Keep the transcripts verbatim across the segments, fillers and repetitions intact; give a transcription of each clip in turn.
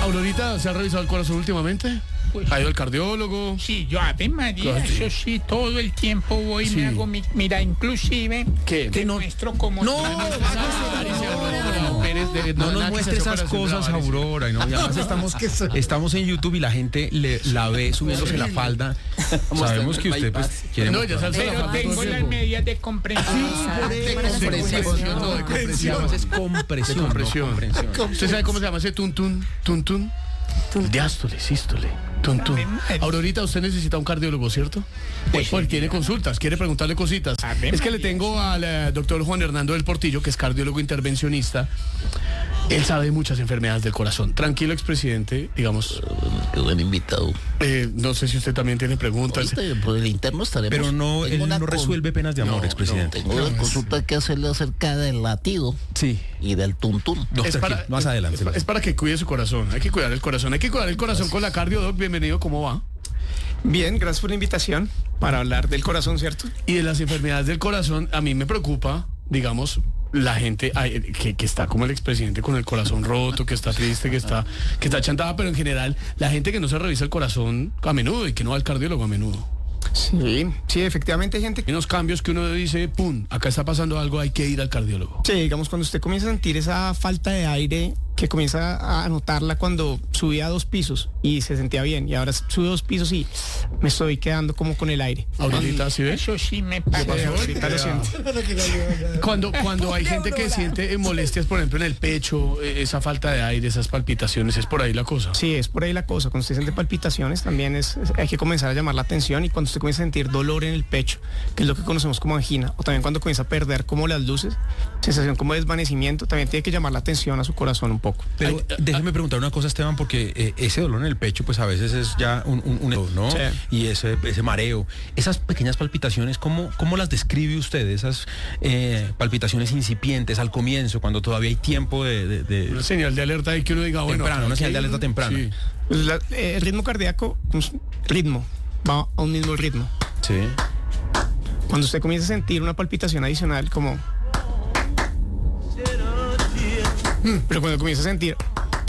Aurorita, ¿se ha revisado el corazón últimamente? Pues, ¿ha ido al cardiólogo? Sí, yo, Ave María, Sí. eso sí, todo el tiempo voy y Sí. me hago mi... Mira, inclusive, ¿Qué? te No, muestro cómo... no, trabajo. Aurora Pérez de- No nos nada que muestre se esas hace operación cosas, de la varice. Aurora. Y no, y además estamos, estamos en YouTube y la gente le, la ve subiéndose la falda. Sabemos que usted pues quiere No, ya se alza la Pero falda todo tengo el las tiempo. medidas de comprensión. De compresión, compresión, no, de Se compresión. llama es compresión. De compresión. no comprensión. ¿Usted sabe cómo se llama ese tuntún? Tuntún. Diástole, sístole. Tuntún. Ave María. Aurorita, usted necesita un cardiólogo, ¿cierto? Pues Porque sí. tiene consultas, quiere preguntarle cositas. Ave Es que le María. tengo al eh, doctor Juan Hernando del Portillo, que es cardiólogo intervencionista. Él sabe de muchas enfermedades del corazón. Tranquilo, expresidente, digamos. Qué buen invitado. Eh, no sé si usted también tiene preguntas. Ahorita, por el interno estaremos. Pero no, Tengo él una no con- resuelve penas de amor, No, expresidente. Tengo una consulta que hacerle acerca del latido Sí. y del tuntún. No, Es tranquilo, para, más adelante. es, pa- es para que cuide su corazón. Hay que cuidar el corazón. Hay que cuidar el corazón con la cardio, doc. Bienvenido, ¿cómo va? Bien, gracias por la invitación para hablar del corazón, ¿cierto? Y de las enfermedades del corazón, a mí me preocupa, digamos, la gente ay, que, que está como el expresidente con el corazón roto, que está triste, que está, que está chantada, pero en general, la gente que no se revisa el corazón a menudo y que no va al cardiólogo a menudo. Sí, sí, efectivamente hay gente que... Hay unos cambios que uno dice, pum, acá está pasando algo, hay que ir al cardiólogo. Sí, digamos, cuando usted comienza a sentir esa falta de aire, que comienza a notarla cuando subía a dos pisos y se sentía bien, y ahora sube dos pisos y me estoy quedando como con el aire. Ahorita, ¿sí ves? Eso sí me pasa. Eh, ahorita lo siento. Cuando, cuando hay gente que siente eh, molestias, por ejemplo, en el pecho, eh, esa falta de aire, esas palpitaciones, es por ahí la cosa. Sí, es por ahí la cosa. Cuando usted siente palpitaciones, también es, es- hay que comenzar a llamar la atención, y cuando usted comienza a sentir dolor en el pecho, que es lo que conocemos como angina, o también cuando comienza a perder como las luces, sensación como de desvanecimiento, también tiene que llamar la atención a su corazón un poco. Pero Ay, déjeme preguntar una cosa, Esteban, porque eh, ese dolor en el pecho, pues a veces es ya un, un, un- ¿no? Sí. Y ese, ese mareo, esas pequeñas palpitaciones, ¿cómo, cómo las describe usted? Esas eh, palpitaciones incipientes al comienzo, cuando todavía hay tiempo de... de- de- Una señal de alerta ahí que uno diga, bueno. Temprano, una señal de alerta temprana. Sí. Pues la- eh, el ritmo cardíaco, pues, ritmo, va a un mismo ritmo. Sí. Cuando usted comienza a sentir una palpitación adicional, como... Mm, Pero cuando comienza a sentir...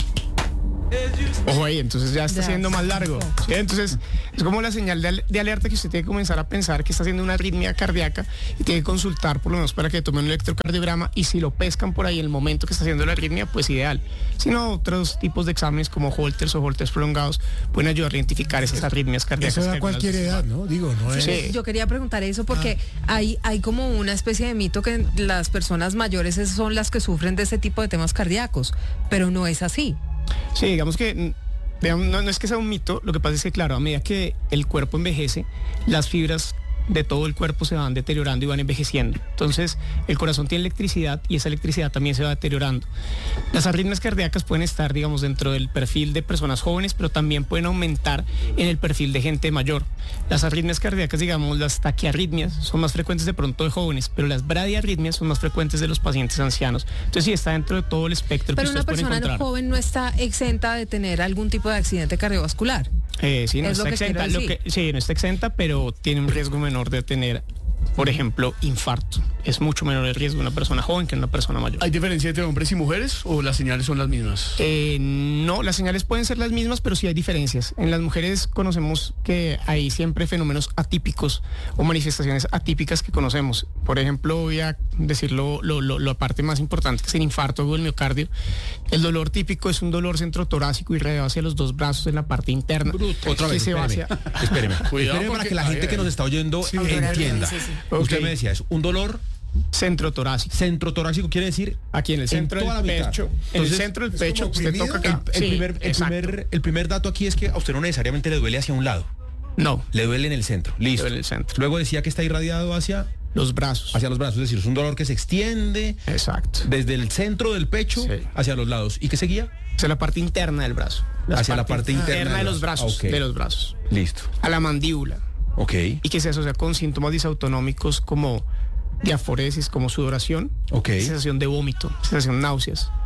Ojo ahí, entonces ya está Ya, siendo más sí, largo. ¿Sí? Entonces es como la señal de, al- de alerta que usted tiene que comenzar a pensar que está haciendo una arritmia cardíaca, y tiene que consultar por lo menos para que tome un electrocardiograma, y si lo pescan por ahí en el momento que está haciendo la arritmia, pues ideal. Si no, otros tipos de exámenes como Holters o Holters prolongados pueden ayudar a identificar esas arritmias cardíacas. Eso da que cualquier algunas- edad, ¿no? Digo, no es... Sí. Yo quería preguntar eso porque hay, hay como una especie de mito que las personas mayores es- son las que sufren de ese tipo de temas cardíacos, pero no es así. Sí, digamos que mm, veamos, no, no es que sea un mito, lo que pasa es que, claro, a medida que el cuerpo envejece, las fibras de todo el cuerpo se van deteriorando y van envejeciendo. Entonces, el corazón tiene electricidad, y esa electricidad también se va deteriorando. Las arritmias cardíacas pueden estar, digamos, dentro del perfil de personas jóvenes, pero también pueden aumentar en el perfil de gente mayor. Las arritmias cardíacas, digamos, las taquiarritmias, son más frecuentes de pronto de jóvenes, pero las bradiarritmias son más frecuentes de los pacientes ancianos. Entonces, sí, está dentro de todo el espectro Pero que una ustedes pueden persona encontrar. joven no está exenta de tener algún tipo de accidente cardiovascular. Eh, sí, no Es lo está que exenta. quiero Lo decir. que, sí, no está exenta, pero tiene un riesgo menor de tener, por ejemplo, infarto. Es mucho menor el riesgo de una persona joven que de una persona mayor. ¿Hay diferencia entre hombres y mujeres o las señales son las mismas? Eh, no, las señales pueden ser las mismas, pero sí hay diferencias. En las mujeres conocemos que hay siempre fenómenos atípicos o manifestaciones atípicas que conocemos. Por ejemplo, voy a decir lo, lo, lo- la parte más importante, que es el infarto del miocardio. El dolor típico es un dolor centrotorácico irradiado hacia los dos brazos en la parte interna. Otra que vez, se va espéreme, hacia- espéreme, Cuidado, espéreme para porque- que la ay, gente que ay. nos está oyendo entienda. Usted Ok. me decía, es un dolor Centrotorácico. centrotorácico, quiere decir Aquí en el centro toda del la mitad. pecho. En el Entonces, centro del ¿es pecho, como usted oprimido? toca acá. el, Sí, primer, el, exacto. primer, el primer dato aquí es que a usted no necesariamente le duele hacia un lado, No, le duele en el centro. Listo. duele en el centro. Luego decía que está irradiado hacia, los brazos. hacia los brazos, es decir, es un dolor que se extiende Exacto. desde el centro del pecho Sí. hacia los lados. ¿Y qué seguía? Hacia la parte interna del brazo. Hacia la parte interna de del los brazo. brazos. Ah, ok. De los brazos. Listo. A la mandíbula. Ok. Y que se asocia con síntomas disautonómicos como diaforesis, como sudoración, Ok. sensación de vómito, sensación de náuseas.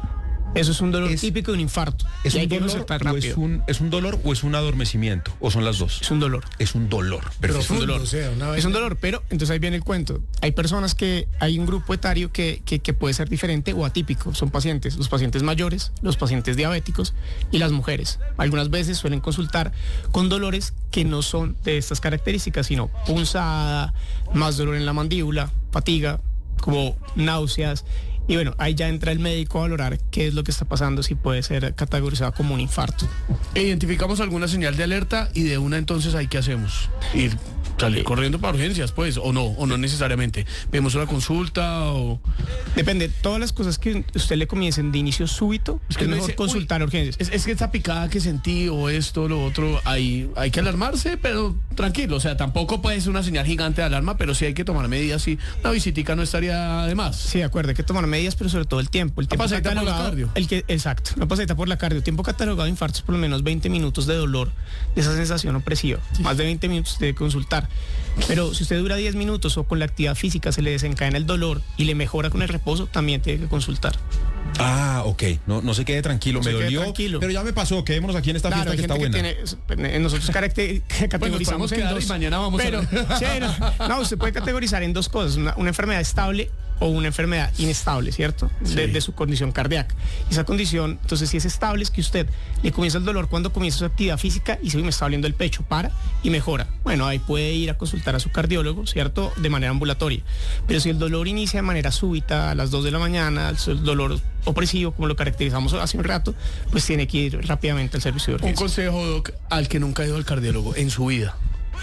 Eso es un dolor Es- típico de un infarto. ¿Es y hay un que dolor consultar o rápido. es un, es un dolor o es un adormecimiento? ¿O son las dos? Es un dolor. Es un dolor. Pero Perfecto. un dolor. o sea, una Es un vaina- dolor, pero entonces ahí viene el cuento. Hay personas que, hay un grupo etario que, que, que puede ser diferente o atípico. Son pacientes, los pacientes mayores, los pacientes diabéticos y las mujeres. Algunas veces suelen consultar con dolores que no son de estas características, sino punzada, más dolor en la mandíbula, fatiga, como náuseas. Y bueno, ahí ya entra el médico a valorar qué es lo que está pasando, si puede ser categorizado como un infarto. Identificamos alguna señal de alerta y de una entonces ahí qué hacemos. Ir salir corriendo para urgencias, pues, o no, o no necesariamente. Vemos una consulta o... Depende, todas las cosas que usted le comiencen de inicio súbito, es, que uno mejor dice, consultar "Uy, a urgencias. Es, es que esta picada que sentí o esto, lo otro, hay, hay que alarmarse, pero tranquilo. O sea, tampoco puede ser una señal gigante de alarma, pero sí hay que tomar medidas y una visitica no estaría de más. Sí, de acuerdo, hay que tomar medidas, pero sobre todo el tiempo. El tiempo pasadita por la catalogado, cardio. el que, exacto, una pasadita por la cardio. Tiempo catalogado de infartos, por lo menos veinte minutos de dolor, de esa sensación opresiva. Más de veinte minutos de consultar. Pero si usted dura diez minutos o con la actividad física se le desencadena el dolor y le mejora con el reposo, también tiene que consultar. Ah, ok. No, no se quede tranquilo, No me se quede dolió. tranquilo. Pero ya me pasó, quedémonos aquí en esta Claro, fiesta hay que gente está que buena. tiene, nosotros caracter- categorizamos podemos en quedar dos. y mañana vamos a pero, ver. sí, no, no, usted puede categorizar en dos cosas, una, una enfermedad estable o una enfermedad inestable, ¿cierto? De, de su condición cardíaca. Y esa condición, entonces, si es estable, es que usted le comienza el dolor cuando comienza su actividad física y se me está doliendo el pecho, para y mejora. Bueno, ahí puede ir a consultar a su cardiólogo, ¿cierto? De manera ambulatoria. Pero si el dolor inicia de manera súbita, a las dos de la mañana, el dolor opresivo, como lo caracterizamos hace un rato, pues tiene que ir rápidamente al servicio de Un urgencia. consejo, Doc, al que nunca ha ido al cardiólogo en su vida.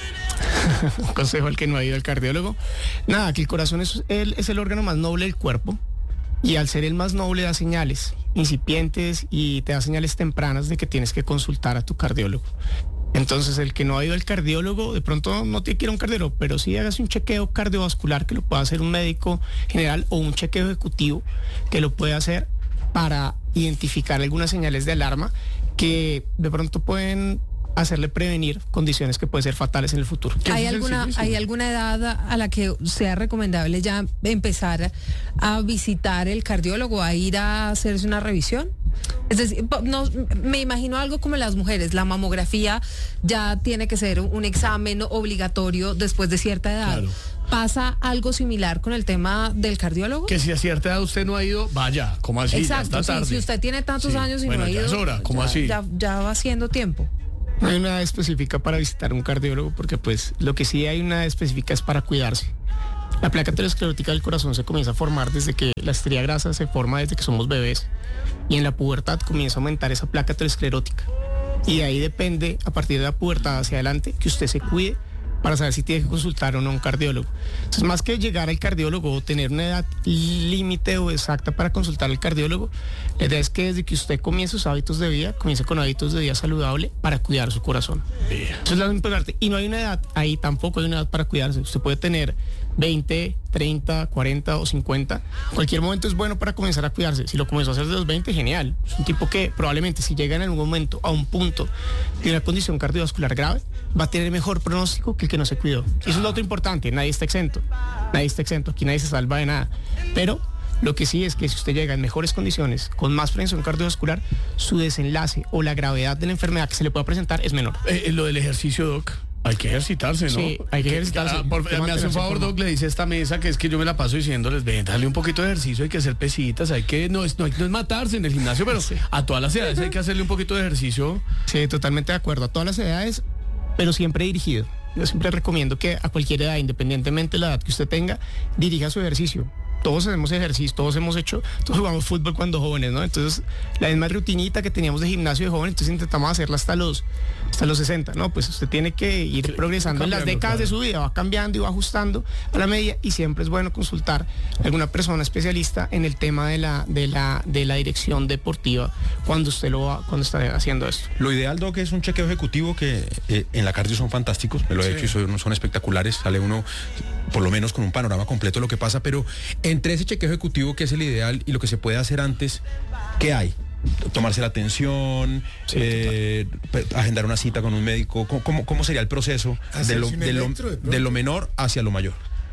Un consejo al que no ha ido al cardiólogo. Nada, que el corazón es el, es el órgano más noble del cuerpo y al ser el más noble da señales incipientes y te da señales tempranas de que tienes que consultar a tu cardiólogo. Entonces, el que no ha ido al cardiólogo, de pronto no tiene que ir a un cardiólogo, pero sí hágase un chequeo cardiovascular que lo pueda hacer un médico general o un chequeo ejecutivo que lo puede hacer para identificar algunas señales de alarma que de pronto pueden hacerle prevenir condiciones que pueden ser fatales en el futuro. Que ¿Hay eso es alguna, sencillísimo. ¿Hay alguna edad a la que sea recomendable ya empezar a visitar el cardiólogo, a ir a hacerse una revisión? Es decir, po- no, me imagino algo como las mujeres, la mamografía ya tiene que ser un examen obligatorio después de cierta edad. Claro. ¿Pasa algo similar con el tema del cardiólogo? Que si a cierta edad usted no ha ido, vaya, ¿cómo así? Exacto, ya está sí, tarde. si usted tiene tantos Sí, años y bueno, no ha ya ido, es hora, ¿cómo ya- así? Ya, ya va siendo tiempo. No hay una edad específica para visitar un cardiólogo porque pues lo que sí hay una edad específica es para cuidarse. La placa aterosclerótica del corazón se comienza a formar desde que la estrella grasa se forma desde que somos bebés y en la pubertad comienza a aumentar esa placa aterosclerótica y de ahí depende a partir de la pubertad hacia adelante que usted se cuide para saber si tiene que consultar o no a un cardiólogo. Entonces, más que llegar al cardiólogo o tener una edad límite o exacta para consultar al cardiólogo, la idea es que desde que usted comience sus hábitos de vida, comience con hábitos de vida saludable para cuidar su corazón. Eso es lo importante. Y no hay una edad, ahí tampoco hay una edad para cuidarse. Usted puede tener veinte, treinta, cuarenta o cincuenta. En cualquier momento es bueno para comenzar a cuidarse. Si lo comenzó a hacer de los veinte, genial. Es un tipo que probablemente si llega en algún momento a un punto de una condición cardiovascular grave, va a tener mejor pronóstico que el que no se cuidó. Y eso es lo otro importante. Nadie está exento. Nadie está exento. Aquí nadie se salva de nada. Pero lo que sí es que si usted llega en mejores condiciones, con más prevención cardiovascular, su desenlace o la gravedad de la enfermedad que se le pueda presentar es menor. Eh, eh, lo del ejercicio, Doc. Hay que ejercitarse, ¿no? Sí, hay que ejercitarse. Ah, por- Hay que me hace un mantenerse favor, en forma. Doc, le dice esta mesa que es que yo me la paso diciéndoles, ven, dale un poquito de ejercicio, hay que hacer pesitas, hay que, no es, no, hay- no es matarse en el gimnasio, pero a todas las edades hay que hacerle un poquito de ejercicio. Sí, totalmente de acuerdo. A todas las edades, pero siempre dirigido. Yo siempre recomiendo que a cualquier edad, independientemente de la edad que usted tenga, dirija su ejercicio. Todos hacemos ejercicio, todos hemos hecho, todos jugamos fútbol cuando jóvenes, ¿no? Entonces, la misma rutinita que teníamos de gimnasio de joven, entonces intentamos hacerla hasta los, hasta los sesenta, ¿no? Pues usted tiene que ir progresando en las cambiando, décadas de claro. su vida, va cambiando y va ajustando a la medida y siempre es bueno consultar a alguna persona especialista en el tema de la, de la, de la dirección deportiva cuando usted lo va, cuando está haciendo esto. Lo ideal, Doc, es un chequeo ejecutivo que eh, en la cardio son fantásticos, me lo he hecho y son, son espectaculares, sale uno por lo menos con un panorama completo de lo que pasa, pero entre ese chequeo ejecutivo que es el ideal y lo que se puede hacer antes, ¿qué hay? Tomarse la atención, Sí, eh, pe- agendar una cita con un médico, ¿cómo, cómo, cómo sería el proceso de lo, Hacerse un de, lo, electro de pronto. de lo menor hacia lo mayor?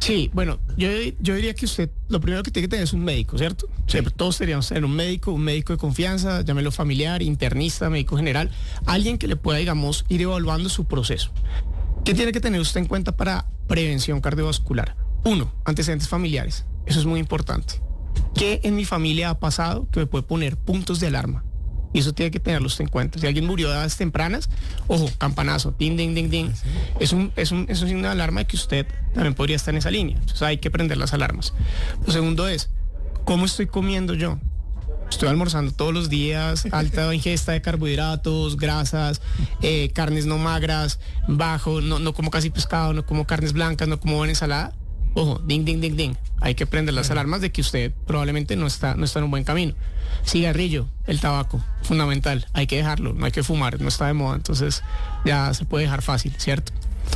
Sí, bueno, yo, yo diría que usted lo primero que tiene que tener es un médico, ¿cierto? Sí. Todos deberíamos tener un médico, un médico de confianza, llámelo familiar, internista, médico general, alguien que le pueda, digamos, ir evaluando su proceso. ¿Qué tiene que tener usted en cuenta para prevención cardiovascular? Uno, antecedentes familiares. Eso es muy importante. ¿Qué en mi familia ha pasado que me puede poner puntos de alarma? Y eso tiene que tenerlo usted en cuenta. Si alguien murió a edades tempranas, ojo, campanazo, ding, ding, ding, ding. Es un, es un, es un signo de alarma de que usted también podría estar en esa línea. Entonces hay que prender las alarmas. Lo segundo es, ¿cómo estoy comiendo yo? Estoy almorzando todos los días, alta ingesta de carbohidratos, grasas, eh, carnes no magras, bajo, no, no como casi pescado, no como carnes blancas, no como buena ensalada. Ojo, ding, ding, ding, ding. Hay que prender las alarmas de que usted probablemente no está, no está en un buen camino. Cigarrillo, el tabaco, fundamental. Hay que dejarlo, no hay que fumar, no está de moda. Entonces ya se puede dejar fácil, ¿cierto?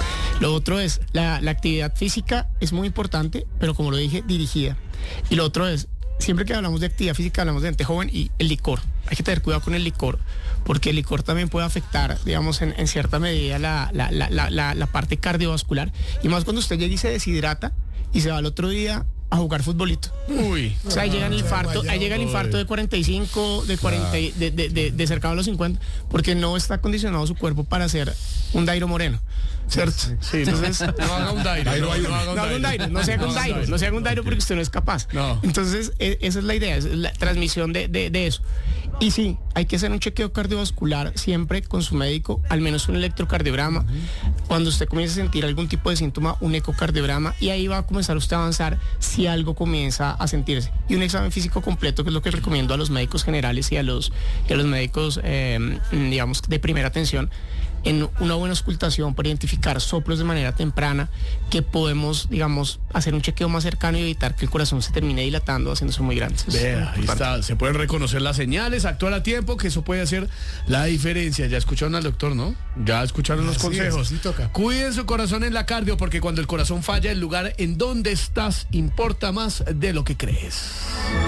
Lo otro es, la, la actividad física es muy importante, pero como lo dije, dirigida. Y lo otro es, siempre que hablamos de actividad física hablamos de gente joven y el licor. Hay que tener cuidado con el licor, porque el licor también puede afectar, digamos, en, en cierta medida la, la, la, la, la, la parte cardiovascular. Y más cuando usted llega y se deshidrata y se va al otro día a jugar futbolito. Uy. O sea, ahí llega el infarto, ahí llega el infarto de cuarenta y cinco, de cuarenta, de, de, de, de cercano a los cincuenta, porque no está acondicionado su cuerpo para ser un Dairo Moreno, ¿cierto? Sí, entonces no haga un Dairo. Dairo, No, Dairo. no haga un No haga un Dairo, no se haga un Dairo, no se haga un Dairo porque usted no es capaz. No. Entonces, e- esa es la idea, es la transmisión de, de, de eso. Y sí, hay que hacer un chequeo cardiovascular siempre con su médico, al menos un electrocardiograma. Cuando usted comience a sentir algún tipo de síntoma, un ecocardiograma, y ahí va a comenzar usted a avanzar si algo comienza a sentirse. Y un examen físico completo, que es lo que recomiendo a los médicos generales y a los, y a los médicos, eh, digamos, de primera atención, en una buena auscultación para identificar soplos de manera temprana, que podemos, digamos, hacer un chequeo más cercano y evitar que el corazón se termine dilatando, haciéndose muy grande. Es Vea, ahí importante. está. Se pueden reconocer las señales, actuar a tiempo, que eso puede hacer la diferencia. Ya escucharon al doctor, ¿no? Ya escucharon los Así es, consejos. así toca. Cuiden su corazón en la cardio, porque cuando el corazón falla, el lugar en donde estás importa más de lo que crees.